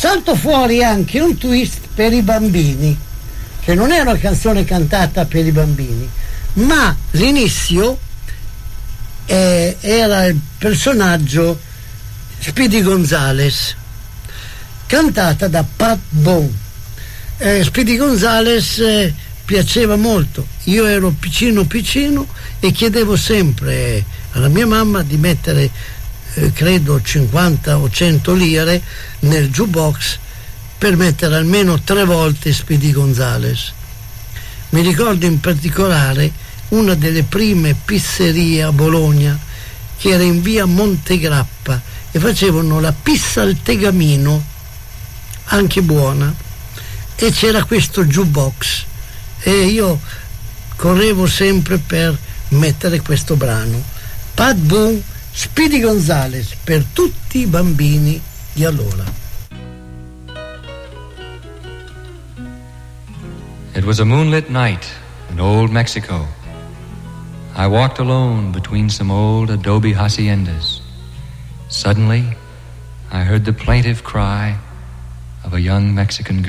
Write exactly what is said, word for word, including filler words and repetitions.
salto fuori anche un twist per i bambini, che non è una canzone cantata per i bambini, ma l'inizio eh, era il personaggio Speedy Gonzales, cantata da Pat Boone. eh, Speedy Gonzales eh, piaceva molto. Io ero piccino piccino e chiedevo sempre alla mia mamma di mettere eh, credo cinquanta o cento lire nel jukebox per mettere almeno tre volte Speedy Gonzales. Mi ricordo in particolare una delle prime pizzerie a Bologna, che era in via Montegrappa, e facevano la pizza al tegamino, anche buona, e c'era questo jukebox e io correvo sempre per mettere questo brano. Pat Boone, Speedy Gonzales, per tutti i bambini di allora. It was a moonlit night in old Mexico. I walked alone between some old adobe haciendas. Suddenly, I heard the plaintive cry of a young Mexican girl.